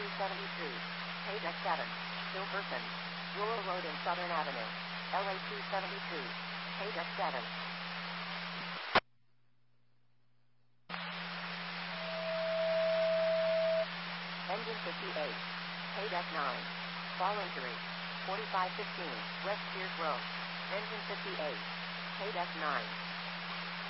LA-273, page X7, Silverton, Rural Road and Southern Avenue, LA-272, page X7. Engine 58, page F9, fall injury, 4515, West Sears Road, engine 58, page F9.